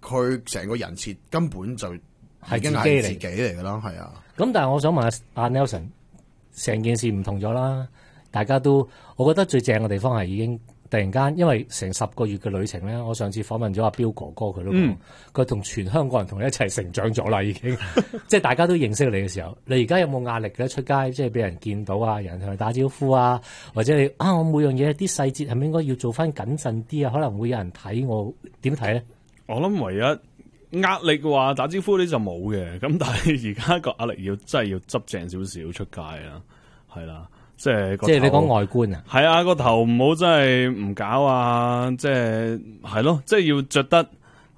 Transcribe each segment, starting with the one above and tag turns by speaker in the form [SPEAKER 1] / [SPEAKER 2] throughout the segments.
[SPEAKER 1] 佢成個人設根本就已經係自己嚟㗎啦，係啊。
[SPEAKER 2] 咁但係我想問阿 Nelson， 成件事唔同咗啦，大家都我覺得最正嘅地方係已經突然間，因為成10個月嘅旅程咧，我上次訪問咗阿彪哥哥，佢都講，佢同全香港人同你一齊成長咗啦，已經，即係大家都認識你嘅時候，你而家有冇壓力咧？出街即係俾人見到啊，人同你打招呼啊，或者你我每樣嘢啲細節係咪應該要做翻謹慎啲啊？可能會有人睇我，點睇咧？
[SPEAKER 3] 我諗唯一壓力嘅話，打招呼呢就冇嘅，咁但係而家個壓力真係要執正少少出街啊，係啦。即係
[SPEAKER 2] 你講外觀啊？
[SPEAKER 3] 係啊，個頭唔好真係唔搞啊！即係咯，即係要着得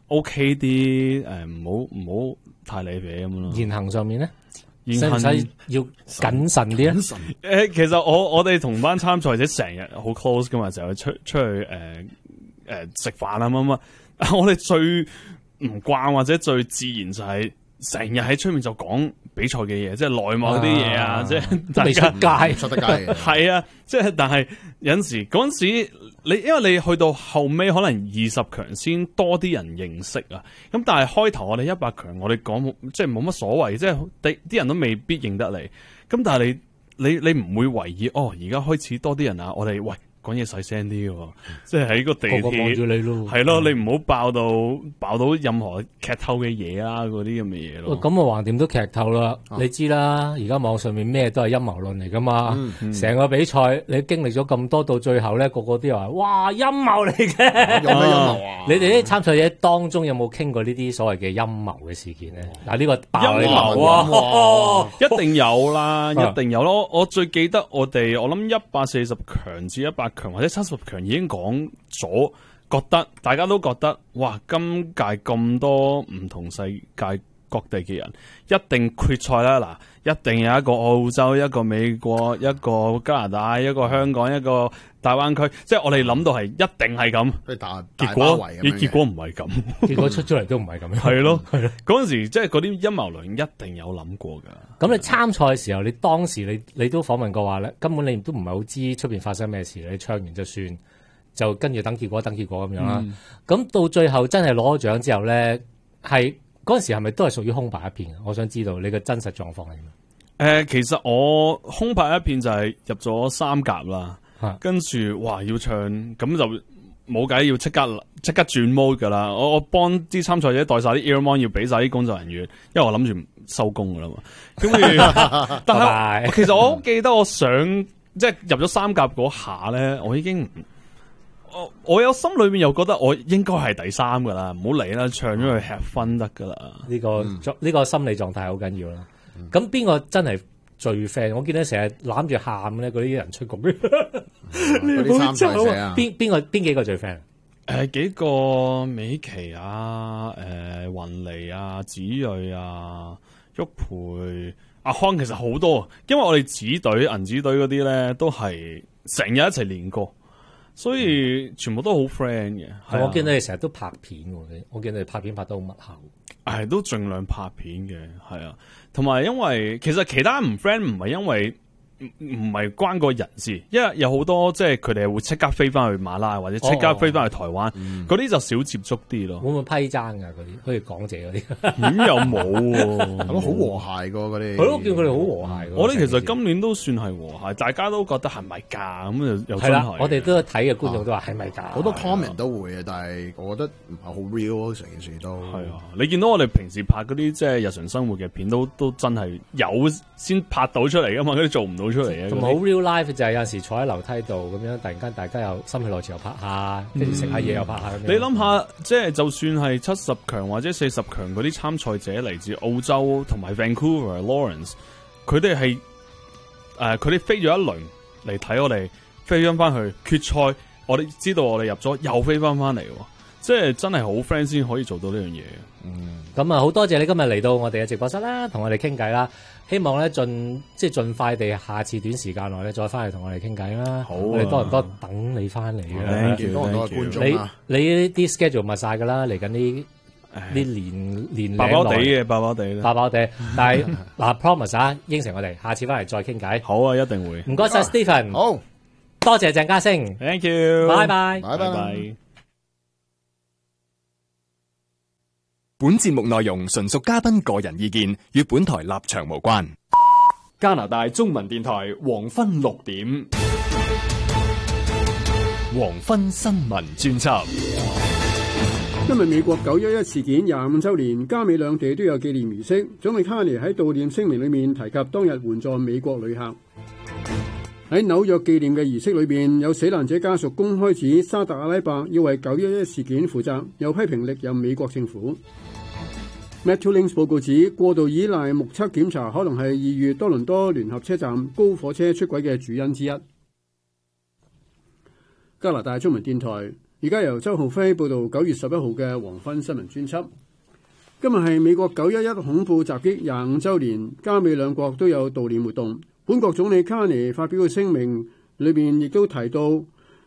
[SPEAKER 3] OK 啲，唔好太離譜咁咯。
[SPEAKER 2] 言行上面咧，
[SPEAKER 3] 言行
[SPEAKER 2] 使要謹慎啲啊？
[SPEAKER 3] 其實我哋同班參賽者成日好 close 噶嘛，就出去食飯啊乜乜。我哋最唔慣或者最自然就係成日喺出面就講比賽嘅嘢，即係內幕啲嘢啊，即係
[SPEAKER 2] 都未出街，
[SPEAKER 1] 出得街嘅。
[SPEAKER 3] 係啊，即係但係有陣時嗰陣時，因為你去到後尾可能20強先多啲人認識啊。咁但係開頭我哋100強，我哋講即係冇乜所謂，即係啲人都未必認得你。咁但係你唔會為意哦，而家開始多啲人啊，我哋喂。講嘢細聲啲嘅，即係喺個地鐵
[SPEAKER 2] 望住你咯，
[SPEAKER 3] 係咯，你唔好爆到任何劇透嘅嘢啊，嗰啲咁嘅嘢咯。
[SPEAKER 2] 咁啊，橫掂都劇透啦，你知啦，而家網上面咩都係陰謀論嚟噶嘛，成個比賽你經歷咗咁多，到最後咧，個個都話哇陰謀嚟嘅，
[SPEAKER 1] 有咩陰謀啊？
[SPEAKER 2] 你哋啲參賽者當中有冇傾過呢啲所謂嘅陰謀嘅事件咧？嗱，呢個爆
[SPEAKER 3] 陰謀啊，一定有啦，一定有咯。我最記得我諗140強至100強或者70強已經講咗，覺得大家都覺得哇，今屆咁多唔同世界各地嘅人，一定決賽啦！嗱，一定有一個澳洲、一個美國、一個加拿大、一個香港、一個大灣區，即係我哋諗到係一定係咁。結果唔係咁，
[SPEAKER 2] 結果出嚟都唔係咁樣。
[SPEAKER 3] 係咯，嗰陣時即係嗰啲陰謀論一定有諗過噶。
[SPEAKER 2] 咁你參賽嘅時候，你當時你都訪問過話咧，根本你都唔係好知出邊發生咩事，你唱完就算，就跟住等結果咁樣啦。咁到最後真係攞咗獎之後咧，係。嗰陣時係咪都係屬於空白一片？我想知道你嘅真實狀況係點？
[SPEAKER 3] 其實我空白一片就係入咗3甲啦，跟住哇要唱，咁就冇計，要即刻轉 mode 噶啦。我幫啲參賽者帶晒啲 earphone， 要俾晒啲工作人員，因為我諗住收工噶啦嘛。跟住，但係其實我好記得我想即係入咗3甲嗰下咧，我已經。我有心裏面又覺得我應該係第3噶啦，唔好理啦，唱咗去吃分得噶啦。
[SPEAKER 2] 呢個心理狀態好緊要啦。咁邊個真係最 friend？我見到成日攬住喊咧，嗰啲人出局。
[SPEAKER 1] 嗰啲參賽者啊，
[SPEAKER 2] 邊幾個最 friend？
[SPEAKER 3] 幾個美琪啊，雲妮啊，子睿啊，郁培、阿康，其實好多，因為我哋紫隊、銀紫隊嗰啲咧都係成日一齊練歌。所以全部都好 friend 嘅，
[SPEAKER 2] 我見到你成日都拍片喎，我見到你拍片拍得好密效，
[SPEAKER 3] 都盡量拍片嘅，係啊，同埋因為其實其他唔 friend 唔係因為唔係關個人事，因為有好多即係佢哋會即刻飛翻去馬拉或者即刻飛翻去台灣，嗰啲就少接觸啲咯。
[SPEAKER 2] 會唔會批爭㗎嗰啲？好似港姐嗰啲，
[SPEAKER 3] 咁又冇喎，
[SPEAKER 1] 咁好和諧㗎嗰啲。
[SPEAKER 2] 係咯，見佢哋好和諧。
[SPEAKER 3] 我哋其實今年都算係和諧，大家都覺得係咪㗎？咁又
[SPEAKER 2] 係啦，我哋都睇嘅觀眾都話係咪㗎？
[SPEAKER 1] 好多 comment 都會嘅，但係我覺得唔係好 real 咯，成件事都
[SPEAKER 3] 係啊！你見到我哋平時拍嗰啲即係日常生活嘅片，都真係有先拍到出嚟㗎嘛，嗰啲做唔到出嚟嘅。
[SPEAKER 2] 同埋好 real life 就係有陣時坐喺樓梯度咁樣，突然間大家又心血來潮又拍下，跟住食下嘢又拍下咁樣。
[SPEAKER 3] 你諗下，即係就算係70強或者40強嗰啲參賽者嚟自澳洲同埋 Vancouver、Lawrence， 佢哋係佢哋飛咗一輪嚟睇我哋，飛翻去決賽，我哋知道我哋入咗，又飛翻嚟，即係真係好 friend 先可以做到呢樣嘢。
[SPEAKER 2] 咁啊，好多謝你今日嚟到我哋嘅直播室啦，同我哋傾偈啦。希望咧盡快地下次短時間內咧再翻嚟同我哋傾偈啦。好，我哋多倫多等你翻嚟嘅。
[SPEAKER 1] 多倫多嘅觀眾啊，
[SPEAKER 2] 你啲 schedule 密晒噶啦，嚟緊啲年
[SPEAKER 3] 爆爆地嘅，爆爆地啦，
[SPEAKER 2] 爆爆地。但係嗱 promise 啊，應承我哋下次翻嚟再傾偈。
[SPEAKER 3] 好啊，一定會。
[SPEAKER 2] 唔該晒 Stephen，
[SPEAKER 1] 好，
[SPEAKER 2] 多謝鄭家星
[SPEAKER 3] ，Thank you，
[SPEAKER 2] 拜拜，
[SPEAKER 1] 拜拜。
[SPEAKER 4] 本節目內容純屬嘉賓個人意見，與本台立場無關。
[SPEAKER 5] 加拿大中文電台黃昏6點，
[SPEAKER 4] 黃昏新聞專輯。
[SPEAKER 6] 今日美國911事件25週年，加美兩地都有紀念儀式。總理卡尼喺悼念聲明裏面提及當日援助美國旅客。喺紐約紀念嘅儀式裏邊，有死難者家屬公開指沙特阿拉伯要為911事件負責，又批評歷任美國政府。Metrolinx 報告指，過度依賴目測檢查可能係2月多倫多聯合車站高火車出軌嘅主因之一。加拿大中文電台而家由周浩輝報道9月11號嘅黃昏新聞專輯。今日係美國911恐怖襲擊25週年，加美兩國都有悼念活動。本國總理卡尼發表嘅聲明裏面亦都提到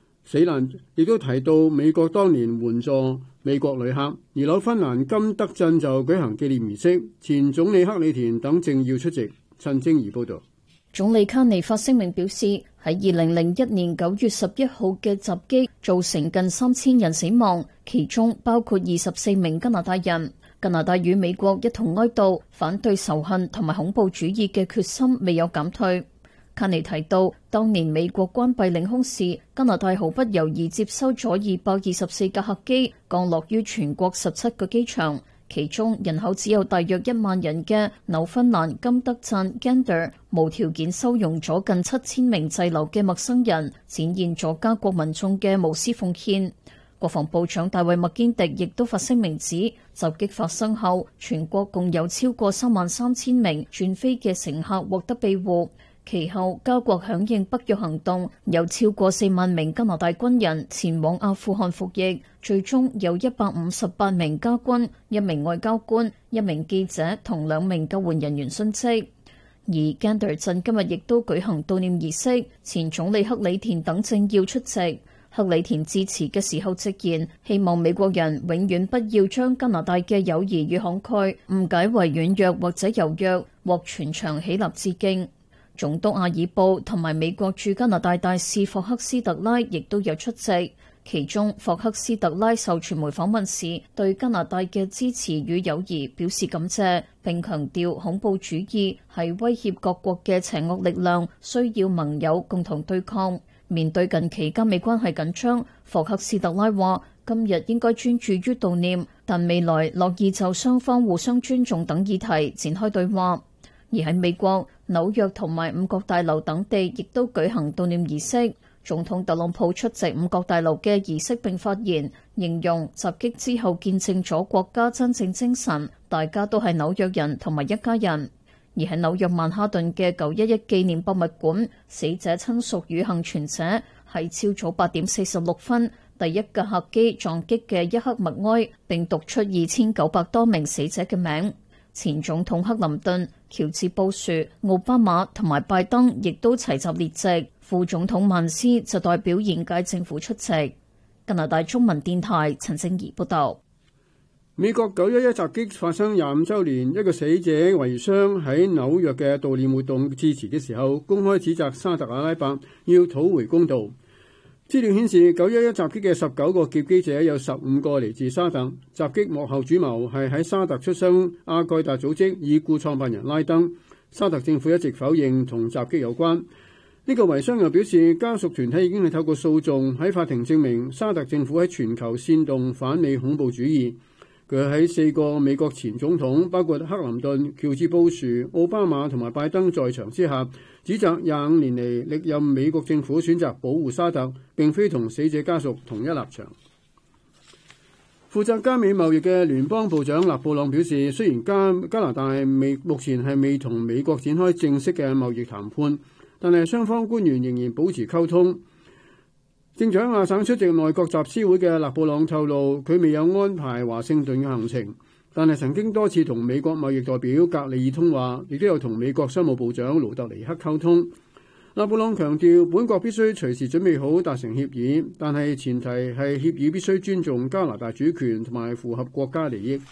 [SPEAKER 6] 美國當年援助美國旅客，而紐芬蘭金德鎮就舉行紀念儀式，前總理克里田等政要出席。陳晶儀報道。
[SPEAKER 7] 總理卡尼發聲明表示，喺2001年9月11號嘅襲擊造成近3000人死亡，其中包括24名加拿大人。加拿大與美國一同哀悼，反對仇恨同埋恐怖主義嘅決心未有減退。卡尼提到，當年美國關閉領空時，加拿大毫不猶豫接收咗224架客機，降落於全國17個機場。其中人口只有大約1萬人嘅紐芬蘭金德鎮 Gander 無條件收容咗近7000名滯留嘅陌生人，展現咗加國民眾嘅無私奉獻。國防部長大衛麥堅迪亦都發聲明指，襲擊發生後，全國共有超過33000名轉飛嘅乘客獲得庇護。其後，加國響應北約行動，有超過4萬名加拿大軍人前往阿富汗服役，最終有158名加軍、1名外交官、1名記者同2名救援人員殉職。而 Gander 鎮今日亦都舉行悼念儀式，前總理克里田等政要出席。克里田致辭嘅時候直言，希望美國人永遠不要將加拿大嘅友誼與慷慨誤解為軟弱或者柔弱，獲全場起立致敬。總督阿爾布同埋美國駐加拿大大使霍克斯特拉亦都有出席。其中霍克斯特拉受傳媒訪問時，對加拿大嘅支持與友誼表示感謝，並強調恐怖主義係威脅各國嘅邪惡力量，需要盟友共同對抗。面對近期加美關係緊張，霍克斯特拉話：今日應該專注於悼念，但未來樂意就雙方互相尊重等議題展開對話。而喺美國，紐約同埋五角大樓等地亦都舉行悼念儀式。總統特朗普出席五角大樓嘅儀式並發言，形容襲擊之後見證咗國家真正精神，大家都係紐約人同埋一家人。而喺紐約曼哈頓嘅911紀念博物館，死者親屬與幸存者喺朝早8點46分第一架客機撞擊嘅一刻默哀，並讀出2900多名死者嘅名。前總統克林頓、喬治布殊、奧巴馬同埋拜登亦都齊集列席，副總統曼斯就代表現屆政府出席。加拿大中文電台陳靜儀報道。
[SPEAKER 6] 美國911襲擊發生25週年，一個死者遺孀喺紐約嘅悼念活動致辭嘅時候，公開指責沙特阿拉伯要討回公道。資料顯示，911襲擊嘅19個劫機者有15個嚟自沙特，襲擊幕後主謀係喺沙特出生阿蓋達組織已故創辦人拉登。沙特政府一直否認同襲擊有關。呢個遺孀又表示，家屬團體已經係透過訴訟喺法庭證明沙特政府喺全球煽動反美恐怖主義。佢喺4個美國前總統，包括克林頓、喬治布殊、奧巴馬同埋拜登在場之下，指責25年嚟歷任美國政府選擇保護沙特，並非同死者家屬同一立場。負責加美貿易嘅聯邦部長勒布朗表示，雖然加拿大目前係未同美國展開正式嘅貿易談判，但係雙方官員仍然保持溝通。正在亞省出席內閣集思會嘅勒布朗透露，佢未有安排華盛頓嘅行程，但係曾經多次同美國貿易代表格里爾通話，亦都有同美國商務部長盧特尼克溝通。勒布朗強調，本國必須隨時準備好達成協議，但係前提係協議必須尊重加拿大主權同埋符合國家利益。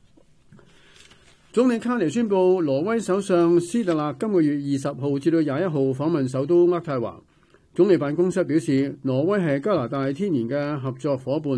[SPEAKER 6] 總理卡尼宣布，挪威首相斯特勒今個月20號至到21號訪問首都渥太華。總理辦公室表示，挪威係加拿大天然嘅合作伙伴，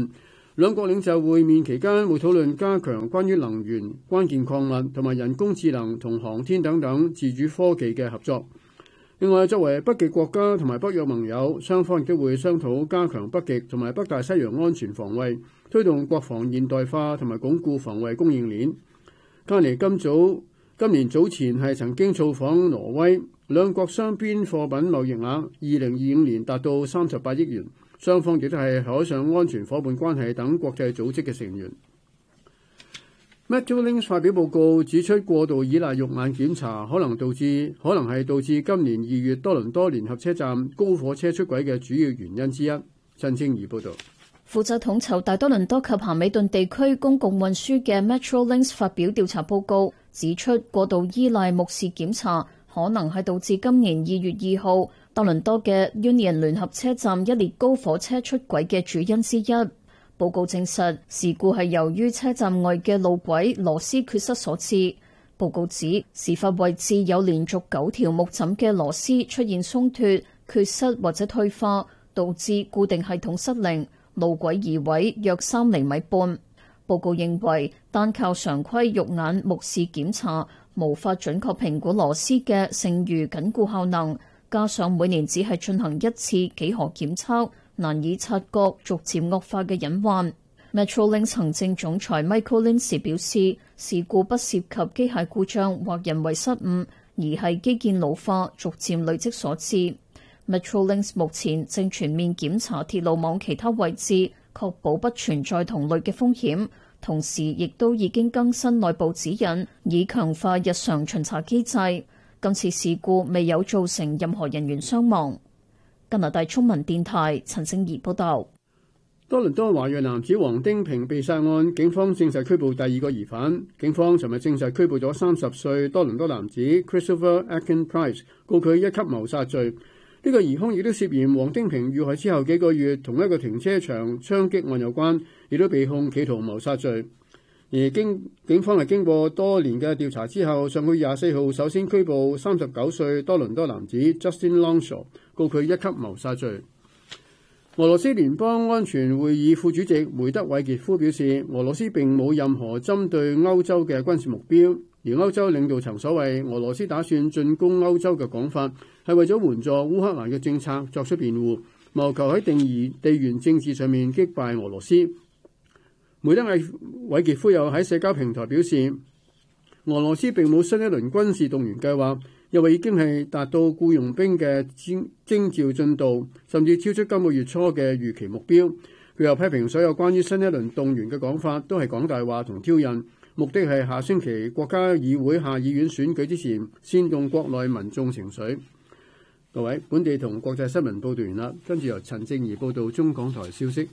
[SPEAKER 6] 兩國領袖會面期間會討論加強關於能源、關鍵礦物同埋人工智能同航天等等自主科技嘅合作。另外，作為北極國家同埋北約盟友，雙方亦都會商討加強北極同埋北大西洋安全防衛，推動國防現代化同埋鞏固防衛供應鏈。卡尼今年早前係曾經造訪挪威，兩國雙邊貨品貿易額2025年達到38億元，雙方亦都係海上安全夥伴關係等國際組織嘅成員。Metrolinx 發表報告指出，過度依賴肉眼檢查可能係導致今年2月多倫多聯合車站高火車出軌嘅主要原因之一。陳清儀報導。
[SPEAKER 7] 負責統籌大多倫多及咸美頓地區公共運輸嘅 Metrolinx 發表調查報告，指出過度依賴目視檢查可能係導致今年2月2號多倫多嘅 Union 聯合車站一列高火車出軌嘅主因之一。報告證實事故係由於車站外嘅路軌螺絲缺失所致。報告指事發位置有連續9條木枕嘅螺絲出現鬆脱、缺失或者退化，導致固定系統失靈，路軌移位約3厘米半。報告認為單靠常規肉眼目視檢查無法準確評估螺絲嘅剩餘緊固效能，加上每年只係進行1次幾何檢測，難以察覺逐漸惡化嘅隱患。Metrolinx 行政總裁 Michael Lindsay 表示，事故不涉及機械故障或人為失誤，而係基建老化逐漸累積所致。Metrolinx 目前正全面檢查鐵路網其他位置，確保不存在同類嘅風險，同時亦都已經更新內部指引，以強化日常巡查機制。今次事故未有造成任何人員傷亡。加拿大中文電台陳靜儀報道。
[SPEAKER 6] 多倫多華裔男子黃丁平被殺案，警方證實拘捕第2個疑犯。警方尋日證實拘捕咗30歲多倫多男子 Christopher Akin Price， 告佢1級謀殺罪。呢個疑凶亦都涉嫌黃丁平遇害之後幾個月同一個停車場槍擊案有關，亦都被控企圖謀殺罪。而警方係經過多年嘅調查之後，上個月24號首先拘捕39歲多倫多男子 Justin Longshaw， 告佢1級謀殺罪。俄羅斯聯邦安全會議副主席梅德韋傑夫表示，俄羅斯並冇任何針對歐洲嘅軍事目標，而歐洲領導層所謂俄羅斯打算進攻歐洲嘅講法，係為咗援助烏克蘭嘅政策作出辯護，謀求喺地緣政治上面擊敗俄羅斯。梅德韋傑夫又喺社交平台表示，俄羅斯並冇新一輪軍事動員計劃，又話已經係達到僱傭兵嘅徵召進度，甚至超出今個月初嘅預期目標。佢又批評所有關於新一輪動員嘅講法都係講大話同挑釁，目的係下星期國家議會下議院選舉之前煽動國內民眾情緒。各位，本地同國際新聞報道完啦，跟住由陳正儀報道中港台消息。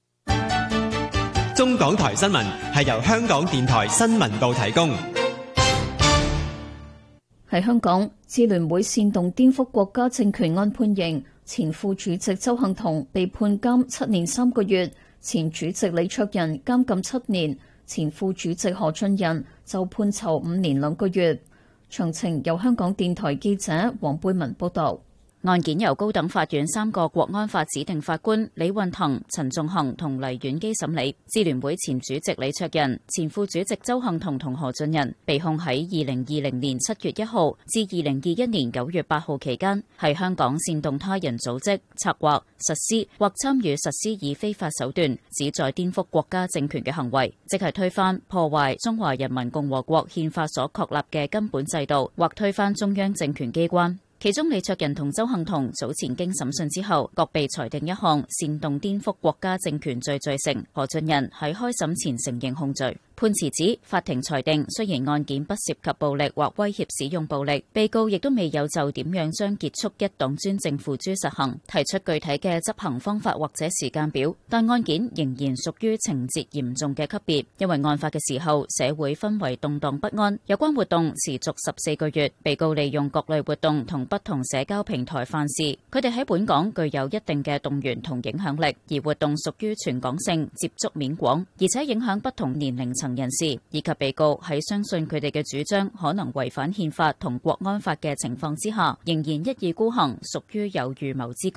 [SPEAKER 8] 中港台新聞係由香港電台新聞部提供。
[SPEAKER 7] 喺香港，支聯會煽動顛覆國家政權案判刑，前副主席鄒幸彤被判監7年3個月，前主席李卓人監禁7年，前副主席何俊仁就判囚5年2個月。詳情由香港電台記者黃貝文報道。
[SPEAKER 9] 案件由高等法院3個國安法指定法官李運騰、陳仲衡同黎婉基審理。支聯會前主席李卓人、前副主席鄒幸彤同何俊仁被控喺2020年7月1號至2021年9月8號期間，喺香港煽動他人組織、策劃、實施或參與實施以非法手段旨在顛覆國家政權嘅行為，即係推翻、破壞中華人民共和國憲法所確立嘅根本制度，或推翻中央政權機關。其中李卓人同鄒幸彤早前經審訊之後，各被裁定一項煽動顛覆國家政權罪罪成。何俊仁喺開審前承認控罪。判詞指，法庭裁定雖然案件不涉及暴力或威脅使用暴力，被告亦都未有就點樣將結束一黨專政付諸實行提出具體嘅執行方法或者時間表，但案件仍然屬於情節嚴重嘅級別，因為案發嘅時候社會氛圍動盪不安，有關活動持續14個月，被告利用各類活動同不同社交平台犯事，佢哋喺本港具有一定嘅動員同影響力，而活動屬於全港性、接觸面廣，而且影響不同年齡層人士，以及被告喺相信佢哋嘅主張可能違反憲法同國安法嘅情況之下，仍然一意孤行，屬於有預謀之舉。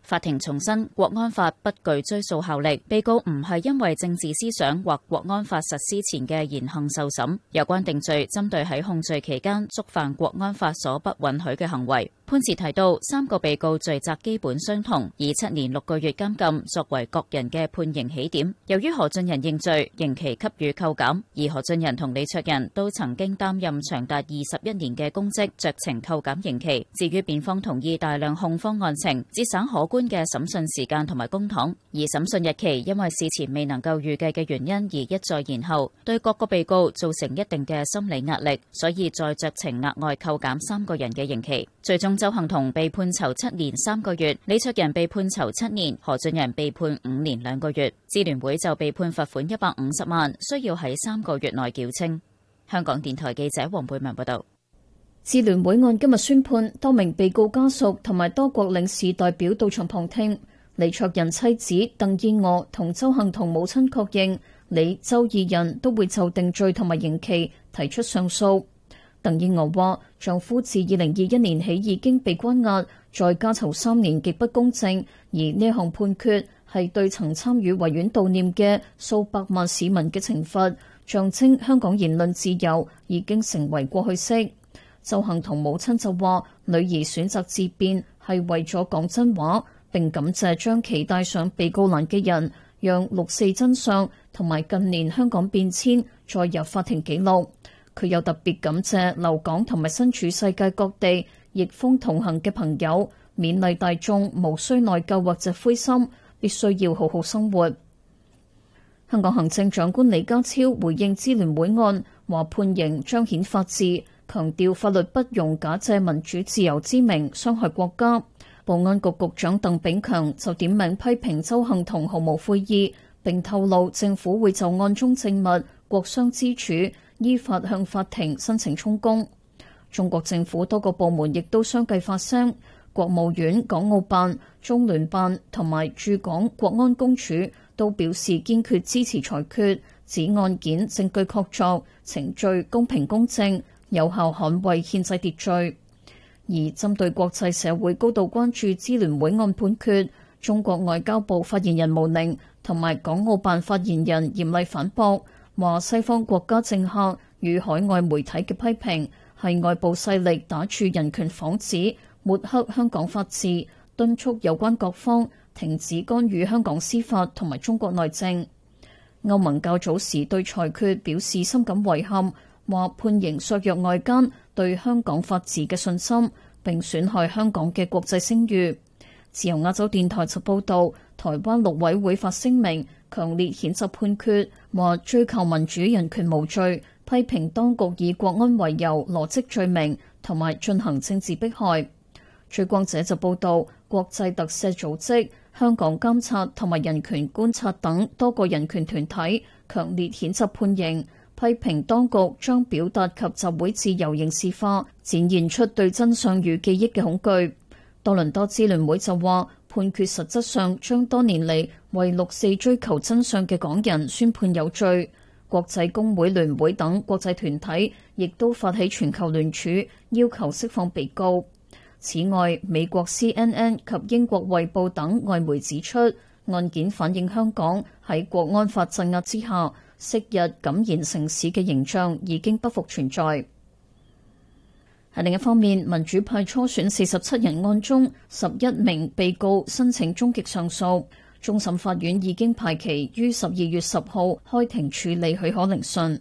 [SPEAKER 9] 法庭重申國安法不具追訴效力，被告唔係因為政治思想或國安法實施前嘅言行受審。有關定罪針對喺控罪期間觸犯國安法所不允許嘅行為。判詞提到3個被告罪責基本相同，以7年6個月監禁作為各人嘅判刑起點。由於何俊仁認罪，刑期給予扣減，而何俊仁同李卓人都曾經擔任長達21年嘅公職，酌情扣減刑期。至於辯方同意大量控方案情，節省可觀嘅審訊時間同埋公帑，而審訊日期因為事前未能夠預計嘅原因而一再延後，對各個被告造成一定嘅心理壓力，所以再酌情額外扣減3個人嘅刑期。最終鄒幸彤被判囚7年3個月，李卓人被判囚7年，何俊仁被判5年2個月。支聯會就被判罰款150萬，需要喺3個月內繳清。香港電台記者黃貝文報道。
[SPEAKER 7] 支聯會案今日宣判，多名被告家屬同埋多國領事代表到場旁聽。李卓人妻子鄧燕娥同鄒幸彤母親確認，李、鄒二人都會就定罪同埋刑期提出上訴。鄧燕娥話：丈夫自2021年起已經被關押，再加囚3年極不公正，而呢項判決係對曾參與維園悼念嘅數百萬市民嘅懲罰，象徵香港言論自由已經成為過去式。鄒幸彤母親就話：女兒選擇自辯係為咗講真話，並感謝將其帶上被告欄嘅人，讓6·4真相同埋近年香港變遷再入法庭記錄。佢又特別感謝留港同埋身處世界各地逆風同行嘅朋友，勉勵大眾無需內疚或者灰心，必須要好好生活。香港行政長官李家超回應支聯會案，話判刑彰顯法治，強調法律不容假借民主自由之名傷害國家。保安局局長鄧炳強就點名批評鄒幸彤毫無悔意，並透露政府會就案中證物、國殤之柱依法向法庭申請充公。中國政府多個部門亦都相繼發聲，國務院港澳辦、中聯辦同埋駐港國安公署都表示堅決支持裁決，指案件證據確鑿，程序公平公正，有效捍衛憲制秩序。而針對國際社會高度關注支聯會案判決，中國外交部發言人毛寧同埋港澳辦發言人嚴厲反駁，話西方國家政客與海外媒體嘅批評係外部勢力打住人權幌子，抹黑香港法治，敦促有關各方停止干預香港司法同埋中國內政。歐盟較早時對裁決表示深感遺憾，話判刑削弱外間對香港法治嘅信心，並損害香港嘅國際聲譽。自由亞洲電台就報道，台灣陸委會發聲明，強烈譴責判決，話追求民主人權無罪，批評當局以國安為由羅織罪名，同埋進行政治迫害。追光者就報道，國際特赦組織、香港監察同埋人權觀察等多個人權團體強烈譴責判刑，批評當局將表達及集會自由刑事化，展現出對真相與記憶嘅恐懼。多倫多支聯會就話，判決實質上將多年嚟為6·4追求真相嘅港人宣判有罪。國際工會聯會等國際團體亦都發起全球聯署，要求釋放被告。此外，美國 CNN 及英國衛報等外媒指出，案件反映香港喺國安法鎮壓之下，昔日敢言城市嘅形象已經不復存在。喺另一方面，民主派初選47人案中，11名被告申請終極上訴，終審法院已經排期於12月10號開庭處理許可聆訊。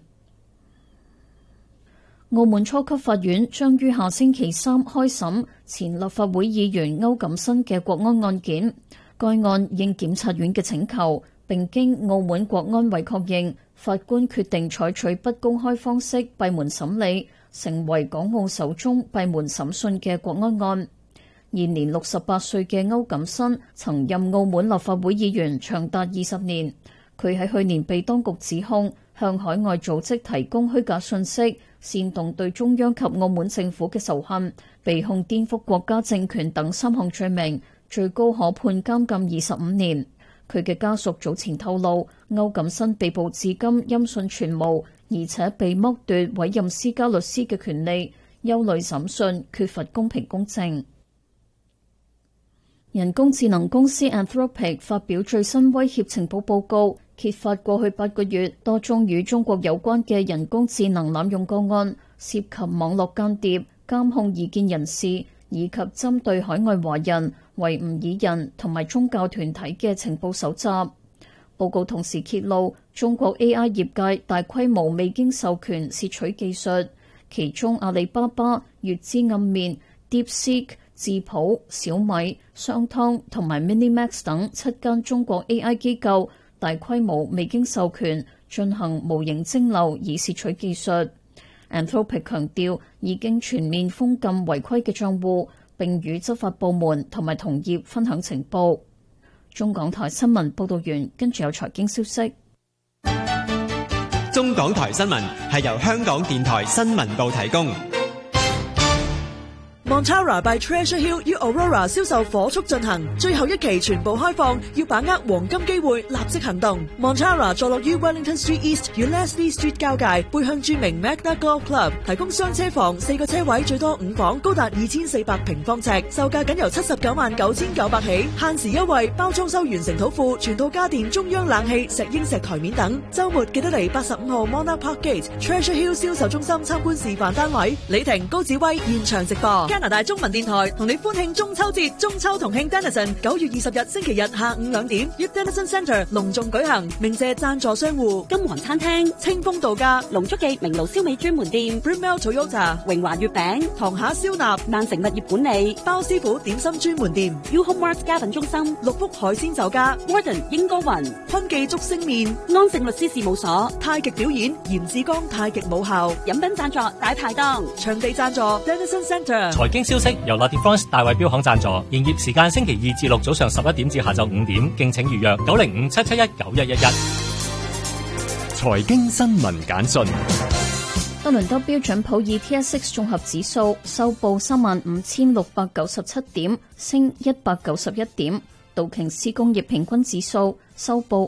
[SPEAKER 7] 澳門初級法院將於下星期3開審前立法會議員歐錦新嘅國安案件。該案應檢察院嘅請求，並經澳門國安委確認，法官決定採取不公開方式閉門審理，成為港澳首宗閉門審訊嘅國安案。現年68歲嘅歐錦新曾任澳門立法會議員長達20年。佢喺去年被當局指控向海外組織提供虛假信息，煽動對中央及澳門政府嘅仇恨，被控顛覆國家政權等3項罪名，最高可判監禁25年。佢嘅家屬早前透露，歐錦新被捕至今音訊全無，而且被剝奪委任私家律師嘅權利，憂慮審訊缺乏公平公正。 人工智能公司 Anthropic 發表最新威脅情報報告，揭發過去8個月多宗與中國有關嘅人工智能濫用個案，涉及網絡間諜、監控異見人士以及針對海外華人、維吾爾人同埋宗教團體嘅情報搜集。報告同時揭露，中國 AI 業界大規模未經授權竊取技術，其中阿里巴巴、月之暗面、DeepSeek、智譜、小米、商湯同埋 Minimax 等7間中國 AI 機構大規模未經授權進行無形蒸餾以竊取技術。Anthropic 強調已經全面封禁違規嘅帳戶，並與執法部門同埋同業分享情報。中港台新聞報道完，跟住有財經消息。
[SPEAKER 8] 中港台新聞係由香港電台新聞部提供。
[SPEAKER 10] Montara by Treasure Hill 於 Aurora 銷售火速進行，最後一期全部開放，要把握黃金機會，立即行動。Montara 坐落於 Wellington Street East 與 Leslie Street 交界，背向著名 Magna Golf Club， 提供雙車房，4個車位，最多5房，高達2400平方尺，售價僅由799900起，限時優惠，包裝修完成土庫，全套家電、中央冷氣、石英石台面等。週末記得嚟85號 Monarch Park Gate Treasure Hill 銷售中心參觀示範單位。李婷、高子威現場直播。加拿大中文電台同你歡慶中秋節，中秋同慶 Denison 9月20日星期日下午2點，於 Denison Centre 隆重舉行。鳴謝贊助商戶：金皇餐廳、清風度假、龍足記名爐燒味專門店、Brimell Toyota、榮華月餅、堂下燒臘、萬城物業管理、包師傅點心專門店、U Home Mart 家品中心、六福海鮮酒家、Warden 英歌雲、坤記竹升麵、安盛律師事務所、太極表演、嚴志剛太極母校。飲品贊助大排檔，場地贊助 Denison Centre。
[SPEAKER 2] 財經消息由 La Défense 大衛標行贊助，營業時間星期2至6早上11點至下晝5點，敬請預約905-771-9111。
[SPEAKER 4] 財經新聞簡訊。
[SPEAKER 7] 多倫多標準普爾 TSX 綜合指數收報35,697點，升191點；道瓊斯工業平均指數收報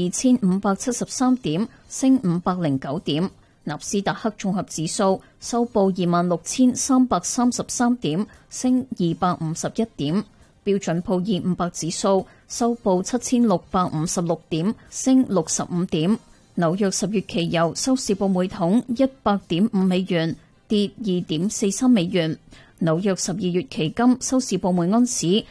[SPEAKER 7] 52,573點，升509點；納斯達克綜合指數收報26,333點，升251點；標準普爾500指數收報7,656點，升65點。紐約10月期油收市報每桶100.5美元，跌2.43美元。紐約12月期金收市報每安士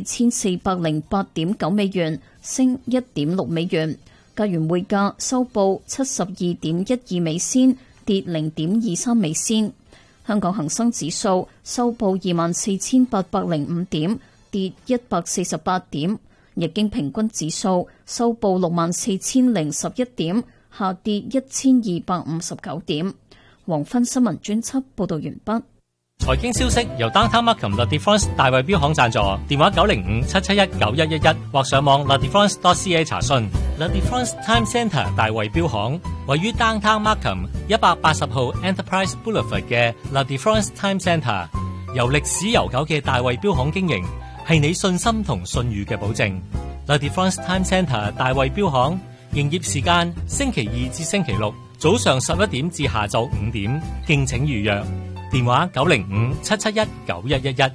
[SPEAKER 7] 4,408.9美元，升1.6美元。加元匯價收報72.12美仙，跌0.23美仙。香港恒生指數收報24,805點，跌148點。日經平均指數收報64,011點，下跌1259點。黃昏新聞專輯報道完畢。
[SPEAKER 2] 財經消息由 Downtown Markham La Défense 大衛標行贊助，電話905-771-9111或上網 ladefense.ca 查詢。La Défense Time Centre 大衛標行位於 Downtown Markham 180號 Enterprise Boulevard 嘅 La Défense Time Centre， 由歷史悠久嘅大衛標行經營，係你信心同信譽嘅保證。La Défense Time Centre 大衛標行營業時間星期2至星期6早上11點至下晝5點，敬請預約。電話905-771-9111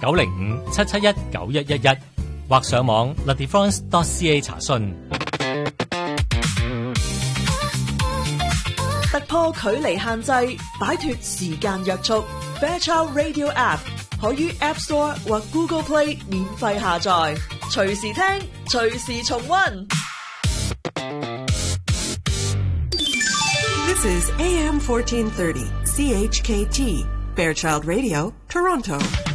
[SPEAKER 2] 905-771-9111或上網 ladefense.ca 查詢。
[SPEAKER 10] 突破距離限制，擺脫時間約束。Fairchild Radio App 可於 App Store 或 Google Play 免費下載，隨時聽，隨時重溫。
[SPEAKER 11] This is AM 1430, CHKT, Fairchild Radio, Toronto.